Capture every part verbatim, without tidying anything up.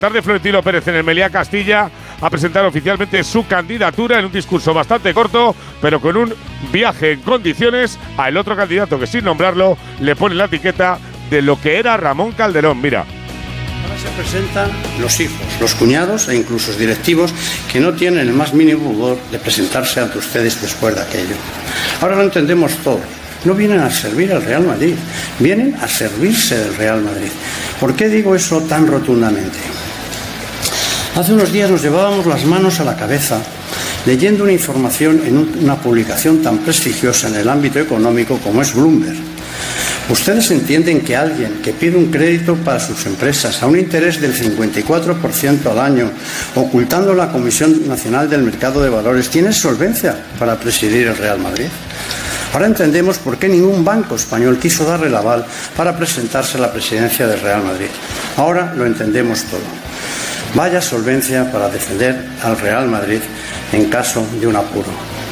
Tarde Florentino Pérez en el Meliá Castilla a presentar oficialmente su candidatura en un discurso bastante corto, pero con un viaje en condiciones al otro candidato que sin nombrarlo le pone la etiqueta de lo que era Ramón Calderón. Mira. Ahora se presentan los hijos, los cuñados e incluso los directivos que no tienen el más mínimo pudor de presentarse ante ustedes después de aquello. Ahora lo entendemos todo. No vienen a servir al Real Madrid, vienen a servirse del Real Madrid. ¿Por qué digo eso tan rotundamente? Hace unos días nos llevábamos las manos a la cabeza leyendo una información en una publicación tan prestigiosa en el ámbito económico como es Bloomberg. ¿Ustedes entienden que alguien que pide un crédito para sus empresas a un interés del cincuenta y cuatro por ciento al año, ocultando la Comisión Nacional del Mercado de Valores, tiene solvencia para presidir el Real Madrid? Ahora entendemos por qué ningún banco español quiso darle el aval para presentarse a la presidencia del Real Madrid. Ahora lo entendemos todo. Vaya solvencia para defender al Real Madrid en caso de un apuro.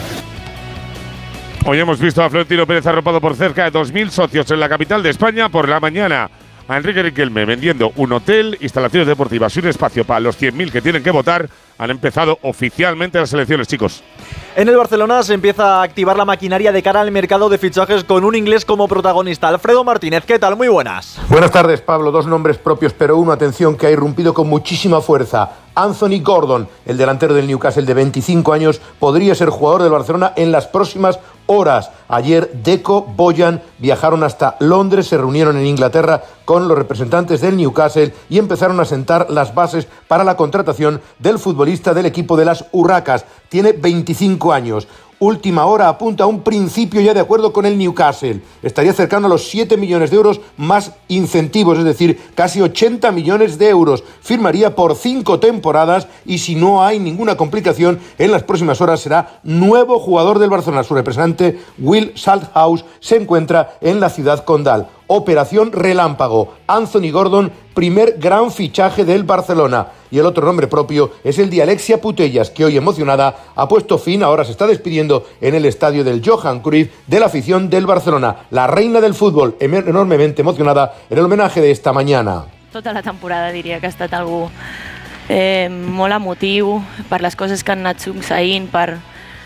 Hoy hemos visto a Florentino Pérez arropado por cerca de dos mil socios en la capital de España. Por la mañana a Enrique Riquelme vendiendo un hotel, instalaciones deportivas y un espacio para los cien mil que tienen que votar. Han empezado oficialmente las elecciones, chicos. En el Barcelona se empieza a activar la maquinaria de cara al mercado de fichajes con un inglés como protagonista. Alfredo Martínez, ¿qué tal? Muy buenas. Buenas tardes, Pablo. Dos nombres propios, pero uno, atención, que ha irrumpido con muchísima fuerza. Anthony Gordon, el delantero del Newcastle de veinticinco años, podría ser jugador del Barcelona en las próximas horas. Ayer Deco, Bojan viajaron hasta Londres, se reunieron en Inglaterra con los representantes del Newcastle y empezaron a sentar las bases para la contratación del futbolista del equipo de las Urracas. Tiene veinticinco años. Última hora apunta a un principio ya de acuerdo con el Newcastle. Estaría cercano a los siete millones de euros más incentivos, es decir, casi ochenta millones de euros. Firmaría por cinco temporadas y si no hay ninguna complicación, en las próximas horas será nuevo jugador del Barcelona. Su representante, Will Salthouse, se encuentra en la ciudad condal. Operación Relámpago. Anthony Gordon, primer gran fichaje del Barcelona. Y el otro nombre propio es el de Alexia Putellas, que hoy emocionada ha puesto fin, ahora se está despidiendo en el estadio del Johan Cruyff de la afición del Barcelona. La reina del fútbol, enormemente emocionada en el homenaje de esta mañana. Tota la temporada diria que ha estat algú eh, molt emotiu per les coses que han anat succeint, per,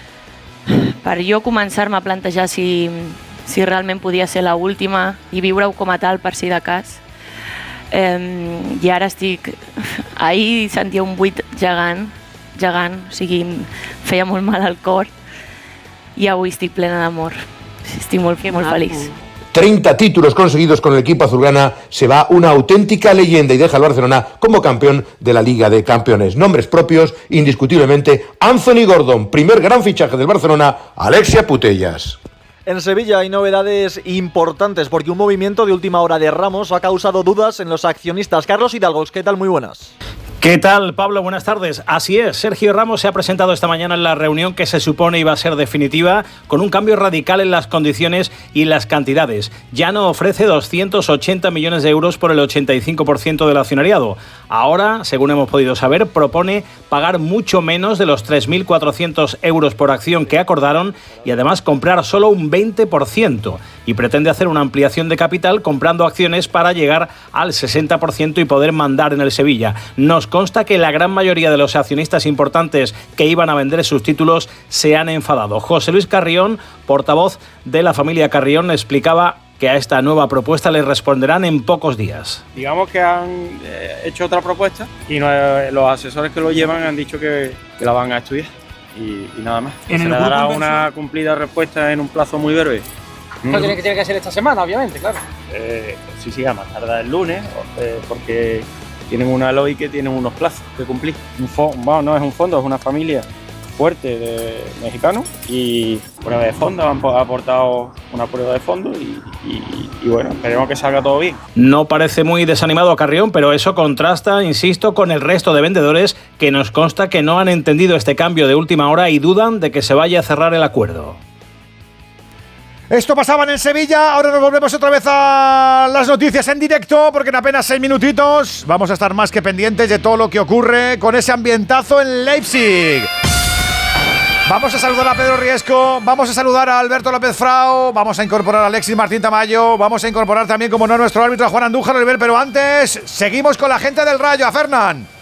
per jo començar-me a plantejar si... si realment podia ser l'última i viure-ho com a tal per si de cas. Eh, I ara estic... Ahir sentia un buit gegant, gegant, o sigui, feia molt mal al cor i avui estic plena d'amor. Estic molt, molt feliç. treinta títulos conseguidos con el equipo azulgrana, se va una auténtica leyenda y deja al Barcelona como campeón de la Liga de Campeones. Nombres propios, indiscutiblemente, Anthony Gordon, primer gran fichaje del Barcelona, Alexia Putellas. En Sevilla hay novedades importantes porque un movimiento de última hora de Ramos ha causado dudas en los accionistas. Carlos Hidalgo, ¿qué tal? Muy buenas. ¿Qué tal, Pablo? Buenas tardes. Así es, Sergio Ramos se ha presentado esta mañana en la reunión que se supone iba a ser definitiva, con un cambio radical en las condiciones y las cantidades. Ya no ofrece doscientos ochenta millones de euros por el ochenta y cinco por ciento del accionariado. Ahora, según hemos podido saber, propone pagar mucho menos de los tres mil cuatrocientos euros por acción que acordaron y además comprar solo un veinte por ciento. Y pretende hacer una ampliación de capital comprando acciones para llegar al sesenta por ciento y poder mandar en el Sevilla. Nos consta que la gran mayoría de los accionistas importantes que iban a vender sus títulos se han enfadado. José Luis Carrión, portavoz de la familia Carrión, explicaba que a esta nueva propuesta les responderán en pocos días. Digamos que han eh, hecho otra propuesta y no, eh, los asesores que lo llevan han dicho que, que la van a estudiar y, y nada más. Se le dará una cumplida respuesta en un plazo muy breve. No tiene que, tiene que ser esta semana, obviamente, claro. Eh, sí, sí, a más tardar el lunes, eh, porque tienen una L O I que tienen unos plazos que cumplir. Un fondo, bueno, no es un fondo, es una familia fuerte de mexicanos y prueba de fondo, han aportado una prueba de fondo y, y, y bueno, esperemos que salga todo bien. No parece muy desanimado a Carrión, pero eso contrasta, insisto, con el resto de vendedores que nos consta que no han entendido este cambio de última hora y dudan de que se vaya a cerrar el acuerdo. Esto pasaba en el Sevilla, ahora nos volvemos otra vez a las noticias en directo porque en apenas seis minutitos vamos a estar más que pendientes de todo lo que ocurre con ese ambientazo en Leipzig. Vamos a saludar a Pedro Riesco, vamos a saludar a Alberto López Frao, vamos a incorporar a Alexis Martín Tamayo, vamos a incorporar también, como no, nuestro árbitro Juan Andújar Oliver, pero antes seguimos con la gente del Rayo, a Fernán.